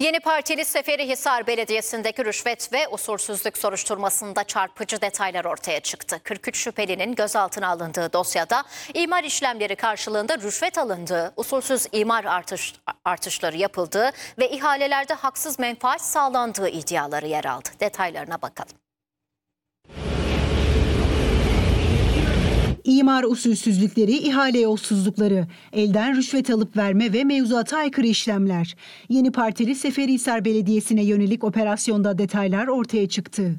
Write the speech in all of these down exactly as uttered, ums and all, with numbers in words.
Yeni Partili Seferihisar Belediyesi'ndeki rüşvet ve usulsüzlük soruşturmasında çarpıcı detaylar ortaya çıktı. kırk üç şüphelinin gözaltına alındığı dosyada imar işlemleri karşılığında rüşvet alındığı, usulsüz imar artış, artışları yapıldığı ve ihalelerde haksız menfaat sağlandığı iddiaları yer aldı. Detaylarına bakalım. İmar usulsüzlükleri, ihale yolsuzlukları, elden rüşvet alıp verme ve mevzuata aykırı işlemler. Yeni Partili Seferihisar Belediyesi'ne yönelik operasyonda detaylar ortaya çıktı.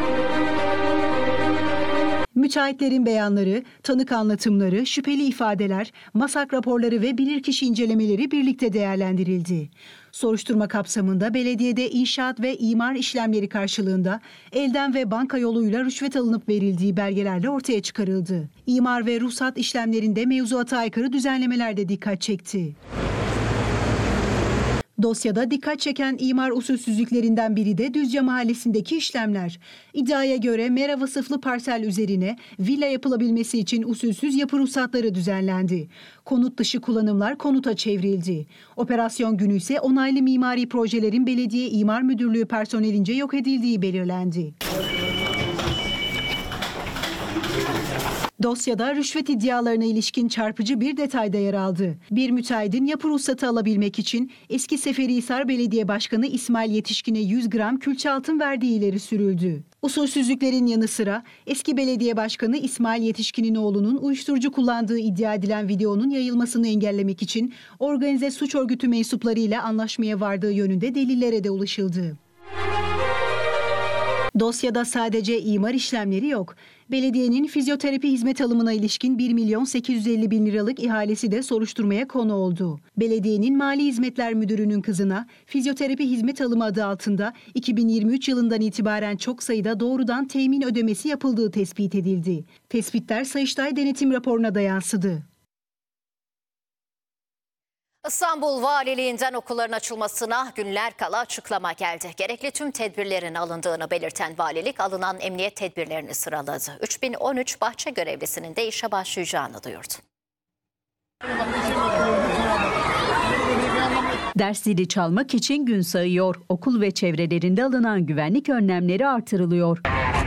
Müteahhitlerin beyanları, tanık anlatımları, şüpheli ifadeler, MASAK raporları ve bilirkişi incelemeleri birlikte değerlendirildi. Soruşturma kapsamında belediyede inşaat ve imar işlemleri karşılığında elden ve banka yoluyla rüşvet alınıp verildiği belgelerle ortaya çıkarıldı. İmar ve ruhsat işlemlerinde mevzuata aykırı düzenlemeler de dikkat çekti. Dosyada dikkat çeken imar usulsüzlüklerinden biri de Düzce Mahallesi'ndeki işlemler. İddiaya göre mera vasıflı parsel üzerine villa yapılabilmesi için usulsüz yapı ruhsatları düzenlendi. Konut dışı kullanımlar konuta çevrildi. Operasyon günü ise onaylı mimari projelerin belediye imar müdürlüğü personelince yok edildiği belirlendi. Dosyada rüşvet iddialarına ilişkin çarpıcı bir detay da yer aldı. Bir müteahhidin yapı ruhsatı alabilmek için eski Seferihisar Belediye Başkanı İsmail Yetişkin'e yüz gram külçe altın verdiği ileri sürüldü. Usulsüzlüklerin yanı sıra eski belediye başkanı İsmail Yetişkin'in oğlunun uyuşturucu kullandığı iddia edilen videonun yayılmasını engellemek için organize suç örgütü mensuplarıyla anlaşmaya vardığı yönünde delillere de ulaşıldı. Dosyada sadece imar işlemleri yok. Belediyenin fizyoterapi hizmet alımına ilişkin bir milyon sekiz yüz elli bin liralık ihalesi de soruşturmaya konu oldu. Belediyenin Mali Hizmetler Müdürü'nün kızına fizyoterapi hizmet alımı adı altında iki bin yirmi üç yılından itibaren çok sayıda doğrudan temin ödemesi yapıldığı tespit edildi. Tespitler Sayıştay denetim raporuna da yansıdı. İstanbul Valiliğinden okulların açılmasına günler kala açıklama geldi. Gerekli tüm tedbirlerin alındığını belirten valilik alınan emniyet tedbirlerini sıraladı. üç bin on üç bahçe görevlisinin de işe başlayacağını duyurdu. Ders zili çalmak için gün sayıyor. Okul ve çevrelerinde alınan güvenlik önlemleri artırılıyor.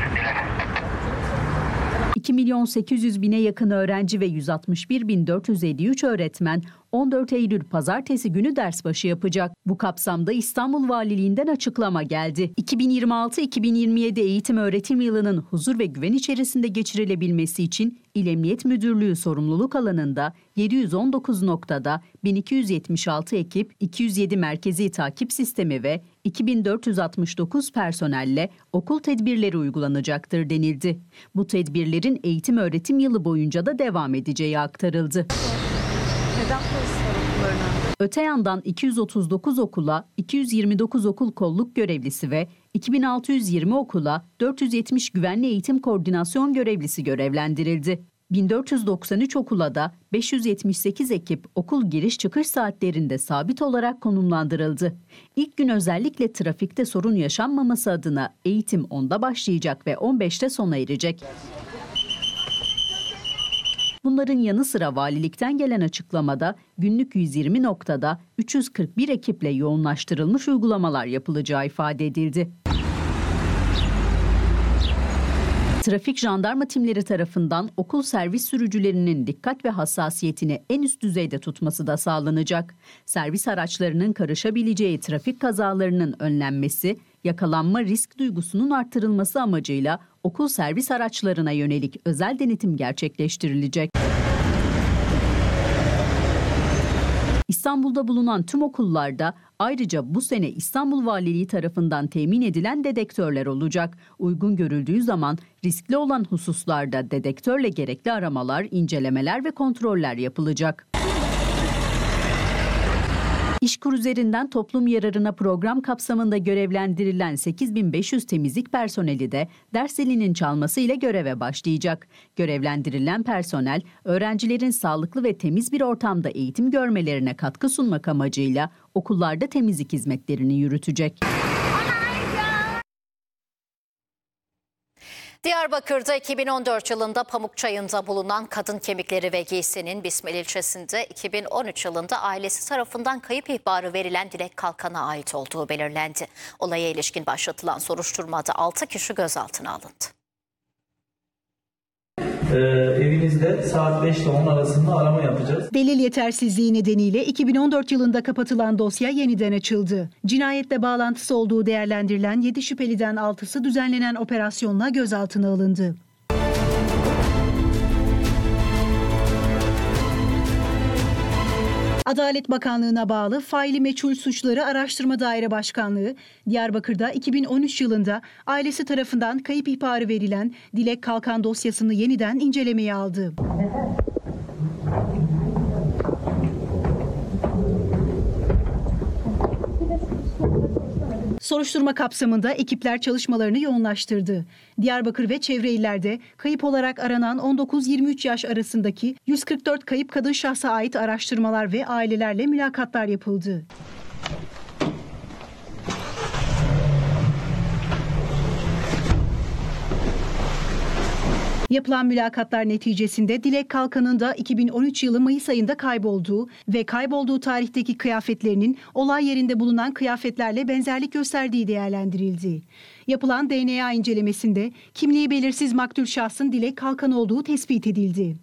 iki milyon sekiz yüz bine yakın öğrenci ve yüz altmış bir bin dört yüz elli üç öğretmen on dört Eylül Pazartesi günü ders başı yapacak. Bu kapsamda İstanbul Valiliğinden açıklama geldi. iki bin yirmi altı iki bin yirmi yedi eğitim öğretim yılının huzur ve güven içerisinde geçirilebilmesi için İl Emniyet Müdürlüğü sorumluluk alanında yedi yüz on dokuz noktada bin iki yüz yetmiş altı ekip, iki yüz yedi merkezi takip sistemi ve iki bin dört yüz altmış dokuz personelle okul tedbirleri uygulanacaktır denildi. Bu tedbirlerin eğitim öğretim yılı boyunca da devam edeceği aktarıldı. Neden polis var okullarına? Öte yandan iki yüz otuz dokuz okula, iki yüz yirmi dokuz okul kolluk görevlisi ve iki bin altı yüz yirmi okula dört yüz yetmiş güvenli eğitim koordinasyon görevlisi görevlendirildi. bin dört yüz doksan üç okula da beş yüz yetmiş sekiz ekip okul giriş çıkış saatlerinde sabit olarak konumlandırıldı. İlk gün özellikle trafikte sorun yaşanmaması adına eğitim onda başlayacak ve on beşte sona erecek. Bunların yanı sıra valilikten gelen açıklamada günlük yüz yirmi noktada üç yüz kırk bir ekiple yoğunlaştırılmış uygulamalar yapılacağı ifade edildi. Trafik jandarma timleri tarafından okul servis sürücülerinin dikkat ve hassasiyetini en üst düzeyde tutması da sağlanacak. Servis araçlarının karışabileceği trafik kazalarının önlenmesi, yakalanma risk duygusunun artırılması amacıyla okul servis araçlarına yönelik özel denetim gerçekleştirilecek. İstanbul'da bulunan tüm okullarda ayrıca bu sene İstanbul Valiliği tarafından temin edilen dedektörler olacak. Uygun görüldüğü zaman riskli olan hususlarda dedektörle gerekli aramalar, incelemeler ve kontroller yapılacak. İşkur üzerinden toplum yararına program kapsamında görevlendirilen sekiz bin beş yüz temizlik personeli de ders zilinin çalması ile göreve başlayacak. Görevlendirilen personel, öğrencilerin sağlıklı ve temiz bir ortamda eğitim görmelerine katkı sunmak amacıyla okullarda temizlik hizmetlerini yürütecek. Diyarbakır'da iki bin on dört yılında Pamukçayı'nda bulunan kadın kemikleri ve giysinin Bismil ilçesinde iki bin on üç yılında ailesi tarafından kayıp ihbarı verilen Dilek Kalkan'a ait olduğu belirlendi. Olaya ilişkin başlatılan soruşturmada altı kişi gözaltına alındı. Ee, evinizde saat beş ile on arasında arama yapacağız. Delil yetersizliği nedeniyle iki bin on dört yılında kapatılan dosya yeniden açıldı. Cinayetle bağlantısı olduğu değerlendirilen yedi şüpheliden altısı düzenlenen operasyonla gözaltına alındı. Adalet Bakanlığı'na bağlı Faili Meçhul Suçları Araştırma Daire Başkanlığı, Diyarbakır'da iki bin on üç yılında ailesi tarafından kayıp ihbarı verilen Dilek Kalkan dosyasını yeniden incelemeye aldı. Soruşturma kapsamında ekipler çalışmalarını yoğunlaştırdı. Diyarbakır ve çevre illerde kayıp olarak aranan on dokuz yirmi üç yaş arasındaki yüz kırk dört kayıp kadın şahsa ait araştırmalar ve ailelerle mülakatlar yapıldı. Yapılan mülakatlar neticesinde Dilek Kalkan'ın da iki bin on üç yılı Mayıs ayında kaybolduğu ve kaybolduğu tarihteki kıyafetlerinin olay yerinde bulunan kıyafetlerle benzerlik gösterdiği değerlendirildi. Yapılan D N A incelemesinde kimliği belirsiz maktul şahsın Dilek Kalkan olduğu tespit edildi.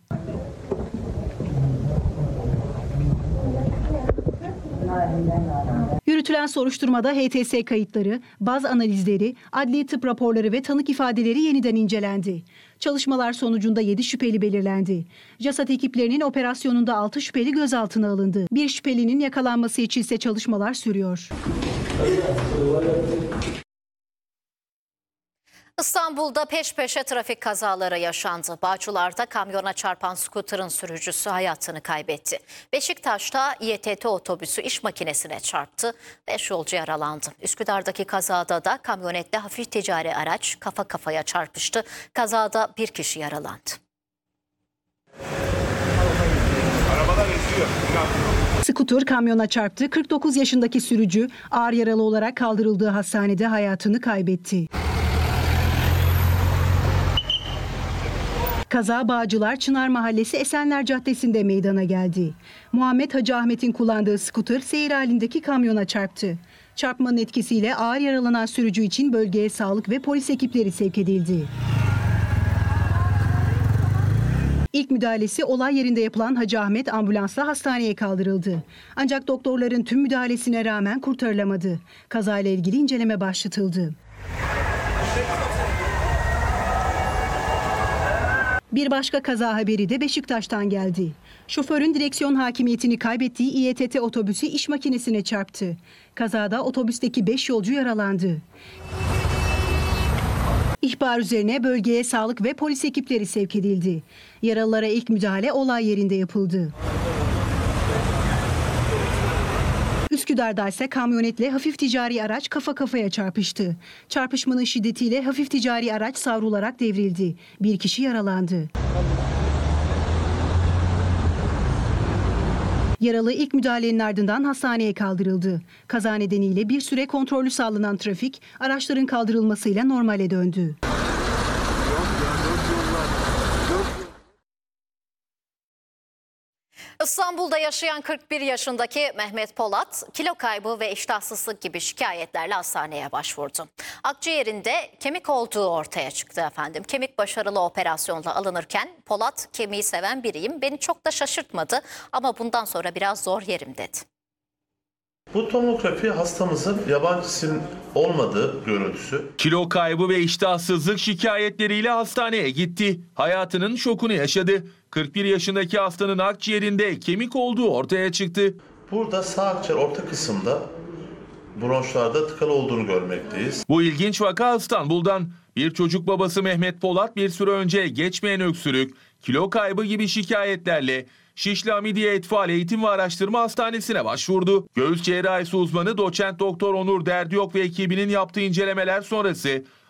Yürütülen soruşturmada H T S kayıtları, baz analizleri, adli tıp raporları ve tanık ifadeleri yeniden incelendi. Çalışmalar sonucunda yedi şüpheli belirlendi. JASAT ekiplerinin operasyonunda altı şüpheli gözaltına alındı. Bir şüphelinin yakalanması için ise çalışmalar sürüyor. İstanbul'da peş peşe trafik kazaları yaşandı. Bağcılar'da kamyona çarpan skuterın sürücüsü hayatını kaybetti. Beşiktaş'ta İ E T T otobüsü iş makinesine çarptı. Beş yolcu yaralandı. Üsküdar'daki kazada da kamyonetle hafif ticari araç kafa kafaya çarpıştı. Kazada bir kişi yaralandı. Skuter kamyona çarptı. kırk dokuz yaşındaki sürücü ağır yaralı olarak kaldırıldığı hastanede hayatını kaybetti. Kaza Bağcılar Çınar Mahallesi Esenler Caddesi'nde meydana geldi. Muhammed Hacı Ahmet'in kullandığı skuter seyir halindeki kamyona çarptı. Çarpmanın etkisiyle ağır yaralanan sürücü için bölgeye sağlık ve polis ekipleri sevk edildi. İlk müdahalesi olay yerinde yapılan Hacı Ahmet ambulansla hastaneye kaldırıldı. Ancak doktorların tüm müdahalesine rağmen kurtarılamadı. Kazayla ilgili inceleme başlatıldı. Bir başka kaza haberi de Beşiktaş'tan geldi. Şoförün direksiyon hakimiyetini kaybettiği İ E T T otobüsü iş makinesine çarptı. Kazada otobüsteki beş yolcu yaralandı. İhbar üzerine bölgeye sağlık ve polis ekipleri sevk edildi. Yaralılara ilk müdahale olay yerinde yapıldı. Üsküdar'da ise kamyonetle hafif ticari araç kafa kafaya çarpıştı. Çarpışmanın şiddetiyle hafif ticari araç savrularak devrildi. Bir kişi yaralandı. Yaralı ilk müdahalenin ardından hastaneye kaldırıldı. Kaza nedeniyle bir süre kontrollü sağlanan trafik araçların kaldırılmasıyla normale döndü. İstanbul'da yaşayan kırk bir yaşındaki Mehmet Polat, kilo kaybı ve iştahsızlık gibi şikayetlerle hastaneye başvurdu. Akciğerinde kemik olduğu ortaya çıktı efendim. Kemik başarılı operasyonla alınırken Polat, kemiği seven biriyim, beni çok da şaşırtmadı ama bundan sonra biraz zor yerim dedi. Bu tomografi hastamızın yabancı cisim olmadığı görüntüsü. Kilo kaybı ve iştahsızlık şikayetleriyle hastaneye gitti. Hayatının şokunu yaşadı. kırk bir yaşındaki hastanın akciğerinde kemik olduğu ortaya çıktı. Burada sağ akciğer orta kısımda bronşlarda tıkalı olduğunu görmekteyiz. Bu ilginç vaka İstanbul'dan. Bir çocuk babası Mehmet Polat bir süre önce geçmeyen öksürük, kilo kaybı gibi şikayetlerle Şişli Hamidiye Etfal Eğitim ve Araştırma Hastanesi'ne başvurdu. Göğüs cerrahisi uzmanı doçent doktor Onur Derdiyok ve ekibinin yaptığı incelemeler sonrası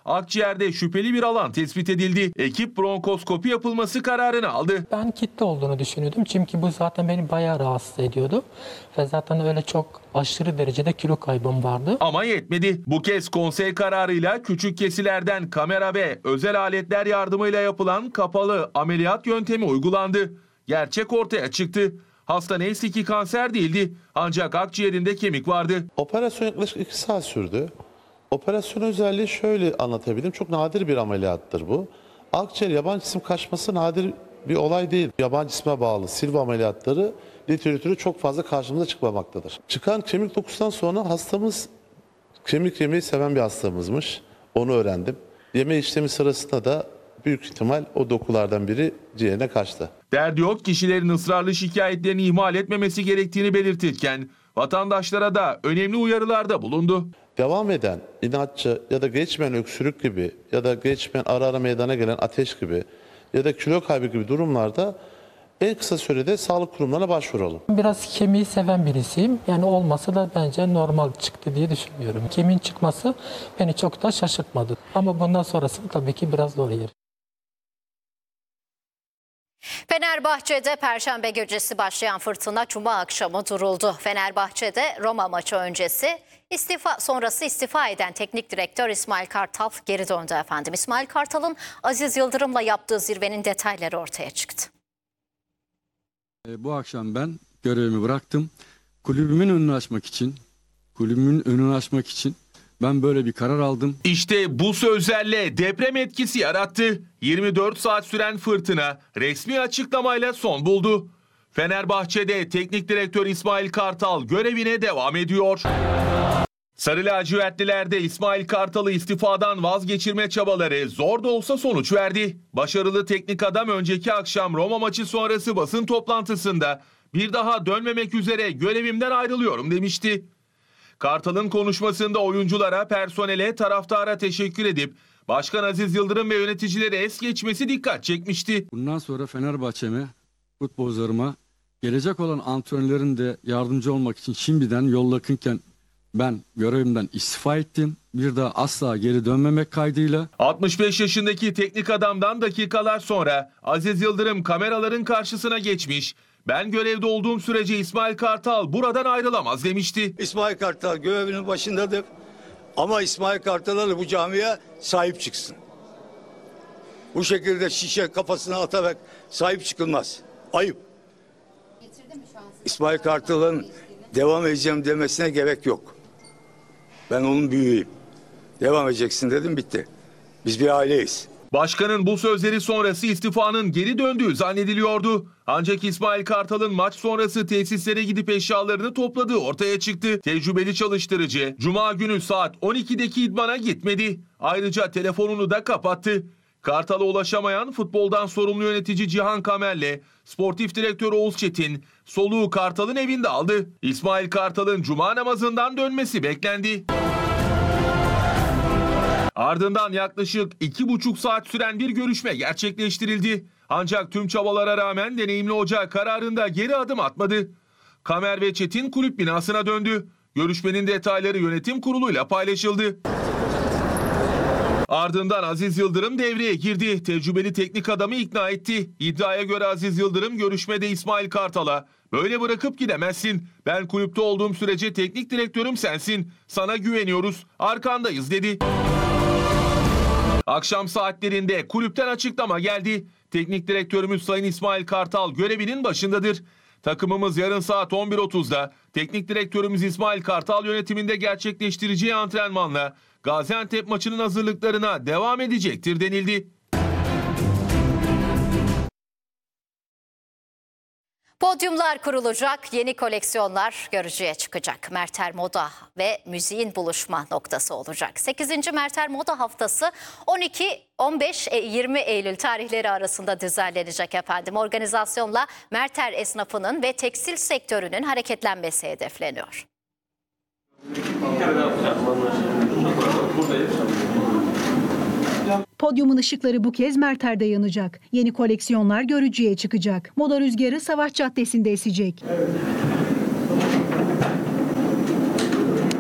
akciğerde şüpheli bir alan tespit edildi. Ekip bronkoskopi yapılması kararını aldı. Ben kitle olduğunu düşünüyordum çünkü bu zaten beni bayağı rahatsız ediyordu ve zaten öyle çok aşırı derecede kilo kaybım vardı. Ama yetmedi. Bu kez konsey kararıyla küçük kesilerden kamera ve özel aletler yardımıyla yapılan kapalı ameliyat yöntemi uygulandı. Gerçek ortaya çıktı. Hasta neyse ki kanser değildi ancak akciğerinde kemik vardı. Operasyon yaklaşık iki saat sürdü. Operasyon özelliği şöyle anlatabilirim. Çok nadir bir ameliyattır bu. Akciğer yabancı cisim kaçması nadir bir olay değil. Yabancı cisme bağlı silva ameliyatları literatürü çok fazla karşımıza çıkmamaktadır. Çıkan kemik dokusundan sonra hastamız kemik yemeyi seven bir hastamızmış. Onu öğrendim. Yeme işlemi sırasında da büyük ihtimal o dokulardan biri ciğerine kaçtı. Derdi yok, kişilerin ısrarlı şikayetlerini ihmal etmemesi gerektiğini belirtirken vatandaşlara da önemli uyarılarda bulundu. Devam eden inatçı ya da geçmeyen öksürük gibi ya da geçmeyen ara ara meydana gelen ateş gibi ya da kilo kaybı gibi durumlarda en kısa sürede sağlık kurumlarına başvuralım. Biraz kemiği seven birisiyim. Yani olması da bence normal çıktı diye düşünüyorum. Kemiğin çıkması beni çok da şaşırtmadı. Ama bundan sonrası tabii ki biraz zor yer. Fenerbahçe'de Perşembe gecesi başlayan fırtına Cuma akşamı duruldu. Fenerbahçe'de Roma maçı öncesi istifa sonrası istifa eden teknik direktör İsmail Kartal geri döndü efendim. İsmail Kartal'ın Aziz Yıldırım'la yaptığı zirvenin detayları ortaya çıktı. Bu akşam ben görevimi bıraktım. Kulübümün önünü açmak için, kulübümün önünü açmak için ben böyle bir karar aldım. İşte bu sözlerle deprem etkisi yarattı. yirmi dört saat süren fırtına resmi açıklamayla son buldu. Fenerbahçe'de teknik direktör İsmail Kartal görevine devam ediyor. Sarı lacivertlilerde İsmail Kartal'ı istifadan vazgeçirme çabaları zor da olsa sonuç verdi. Başarılı teknik adam önceki akşam Roma maçı sonrası basın toplantısında bir daha dönmemek üzere görevimden ayrılıyorum demişti. Kartal'ın konuşmasında oyunculara, personele, taraftara teşekkür edip Başkan Aziz Yıldırım ve yöneticileri es geçmesi dikkat çekmişti. Bundan sonra Fenerbahçe'me, futbolcularıma, gelecek olan antrenörlerin de yardımcı olmak için şimdiden yol yakınken ben görevimden istifa ettim. Bir daha asla geri dönmemek kaydıyla. altmış beş yaşındaki teknik adamdan dakikalar sonra Aziz Yıldırım kameraların karşısına geçmiş. Ben görevde olduğum sürece İsmail Kartal buradan ayrılamaz demişti. İsmail Kartal görevinin başındadır. Ama İsmail Kartal'a da bu camiye sahip çıksın. Bu şekilde şişe kafasına atarak sahip çıkılmaz. Ayıp. İsmail Kartal'ın devam edeceğim demesine gerek yok. Ben onun büyüğüyüm. Devam edeceksin dedim, bitti. Biz bir aileyiz. Başkanın bu sözleri sonrası istifanın geri döndüğü zannediliyordu. Ancak İsmail Kartal'ın maç sonrası tesislere gidip eşyalarını topladığı ortaya çıktı. Tecrübeli çalıştırıcı Cuma günü saat on ikideki idmana gitmedi. Ayrıca telefonunu da kapattı. Kartal'a ulaşamayan futboldan sorumlu yönetici Cihan Kamer'le sportif direktör Oğuz Çetin soluğu Kartal'ın evinde aldı. İsmail Kartal'ın Cuma namazından dönmesi beklendi. Ardından yaklaşık iki buçuk saat süren bir görüşme gerçekleştirildi. Ancak tüm çabalara rağmen deneyimli hoca kararında geri adım atmadı. Kamer ve Çetin kulüp binasına döndü. Görüşmenin detayları yönetim kuruluyla paylaşıldı. Ardından Aziz Yıldırım devreye girdi. Tecrübeli teknik adamı ikna etti. İddiaya göre Aziz Yıldırım görüşmede İsmail Kartal'a "Böyle bırakıp gidemezsin. Ben kulüpte olduğum sürece teknik direktörüm sensin. Sana güveniyoruz. Arkandayız" dedi. Akşam saatlerinde kulüpten açıklama geldi. Teknik direktörümüz Sayın İsmail Kartal görevinin başındadır. Takımımız yarın saat on bir otuzda teknik direktörümüz İsmail Kartal yönetiminde gerçekleştireceği antrenmanla Gaziantep maçının hazırlıklarına devam edecektir denildi. Podyumlar kurulacak, yeni koleksiyonlar görücüye çıkacak. Merter Moda ve müziğin buluşma noktası olacak. sekizinci Merter Moda Haftası on iki, on beş, yirmi Eylül tarihleri arasında düzenlenecek efendim. Organizasyonla Merter esnafının ve tekstil sektörünün hareketlenmesi hedefleniyor. Podyumun ışıkları bu kez Merter'de yanacak. Yeni koleksiyonlar görücüye çıkacak. Moda rüzgarı Savaş Caddesi'nde esecek.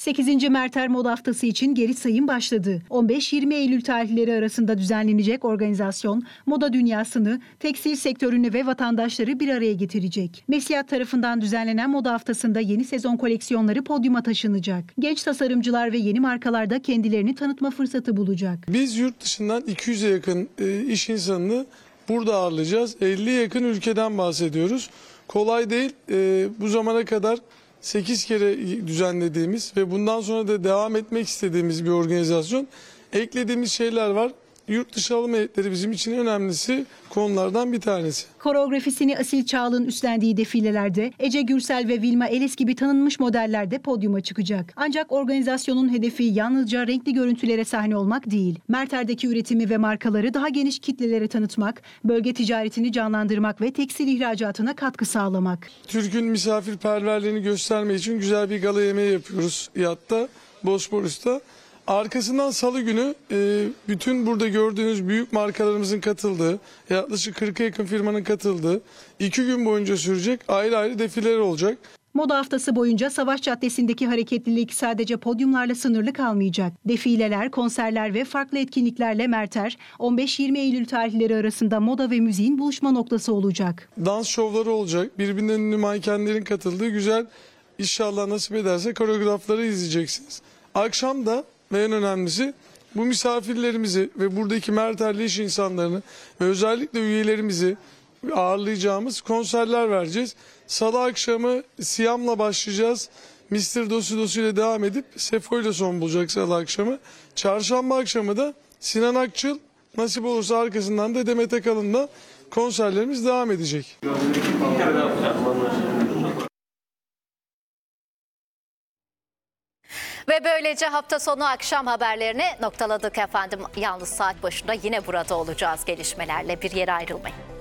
sekizinci Merter Moda Haftası için geri sayım başladı. on beş yirmi Eylül tarihleri arasında düzenlenecek organizasyon, moda dünyasını, tekstil sektörünü ve vatandaşları bir araya getirecek. Mesiyat tarafından düzenlenen Moda Haftası'nda yeni sezon koleksiyonları podyuma taşınacak. Genç tasarımcılar ve yeni markalar da kendilerini tanıtma fırsatı bulacak. Biz yurt dışından iki yüze yakın e, iş insanını burada ağırlayacağız. elliye yakın ülkeden bahsediyoruz. Kolay değil. E, bu zamana kadar sekiz kere düzenlediğimiz ve bundan sonra da devam etmek istediğimiz bir organizasyon. Eklediğimiz şeyler var. Yurt dışı alım heyetleri bizim için önemlisi konulardan bir tanesi. Koreografisini Asil Çağlı'nın üstlendiği defilelerde Ece Gürsel ve Vilma Eles gibi tanınmış modeller de podyuma çıkacak. Ancak organizasyonun hedefi yalnızca renkli görüntülere sahne olmak değil. Merter'deki üretimi ve markaları daha geniş kitlelere tanıtmak, bölge ticaretini canlandırmak ve tekstil ihracatına katkı sağlamak. Türk'ün misafirperverliğini göstermek için güzel bir gala yemeği yapıyoruz yatta, Bosporus'ta. Arkasından salı günü e, bütün burada gördüğünüz büyük markalarımızın katıldığı, yaklaşık kırka yakın firmanın katıldığı iki gün boyunca sürecek ayrı ayrı defileler olacak. Moda Haftası boyunca Savaş Caddesi'ndeki hareketlilik sadece podyumlarla sınırlı kalmayacak. Defileler, konserler ve farklı etkinliklerle Merter, on beş yirmi Eylül tarihleri arasında moda ve müziğin buluşma noktası olacak. Dans şovları olacak, birbirinden ünlü mankenlerin katıldığı güzel, inşallah nasip ederse koreografları izleyeceksiniz. Akşam da ve en önemlisi bu misafirlerimizi ve buradaki Merterli iş insanlarını ve özellikle üyelerimizi ağırlayacağımız konserler vereceğiz. Salı akşamı Siyam'la başlayacağız. mister Dosu Dosu ile devam edip Sefo ile son bulacak salı akşamı. Çarşamba akşamı da Sinan Akçıl, nasip olursa arkasından da Demet Akalın'la konserlerimiz devam edecek. Ve böylece hafta sonu akşam haberlerini noktaladık efendim. Yalnız saat başında yine burada olacağız gelişmelerle. Bir yere ayrılmayın.